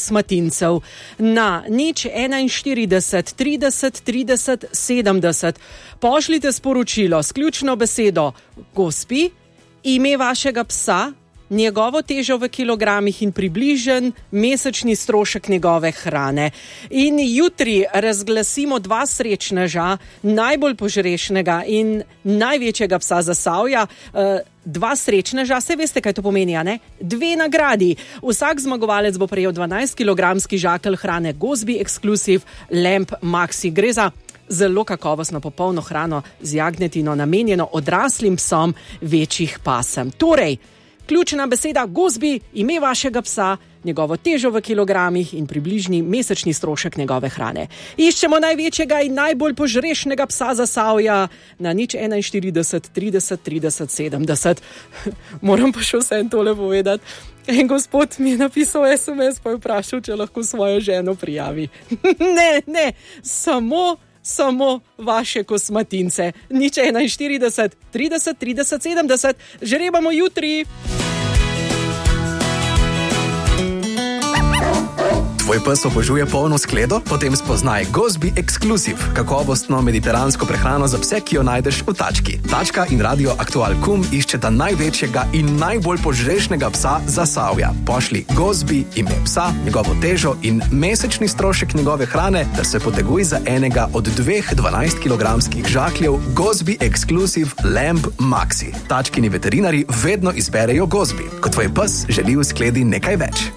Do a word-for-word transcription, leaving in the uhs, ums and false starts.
kosmatincev na nič enainštirideset trideset trideset sedemdeset. Pošljite sporočilo s ključno besedo gospi, ime vašega psa, njegovo težo v kilogramih in približen mesečni strošek njegove hrane. In jutri razglasimo dva srečneža, najbolj požrešnega in največjega psa Zasavja. Dva srečneža, saj veste, kaj to pomeni, a ne? Dve nagradi. Vsak zmagovalec bo prejel dvanajstkilogramski žakelj hrane Gosbi Exclusive Lamb Maxi. Gre za zelo kakovostno popolno hrano z jagnjetino, namenjeno odraslim psom večjih pasem. Torej, ključna beseda Gosbi, ime vašega psa, njegovo težo v kilogramih in približni mesečni strošek njegove hrane. Iščemo največjega in najbolj požrešnega psa Zasavja na nič enainštirideset trideset trideset sedemdeset. Moram pa še vse tole povedati. En gospod mi je napisal es em es, pa je vprašal, če lahko svojo ženo prijavi. ne, ne, samo Samo vaše kosmatince. nič enainštirideset trideset trideset sedemdeset. Žrebamo jutri. Tvoj pes obožuje polno skledo? Potem spoznaj Gosbi Exclusive, kakovostno mediteransko prehrano za pse, ki jo najdeš v Tački. Tačka in Radio Aktual Kum iščeta največjega in najbolj požrešnega psa Zasavja. Pošli Gosbi ime psa, njegovo težo in mesečni strošek njegove hrane, ter se poteguj za enega od dveh dvanajstkilogramskih žakljev Gosbi Exclusive Lamb Maxi. Tačkini veterinari vedno izberejo Gosbi, ko tvoj pes želi v skledi nekaj več.